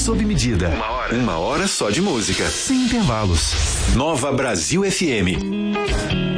sob medida. Uma hora só de música. Sem intervalos. Nova Brasil FM.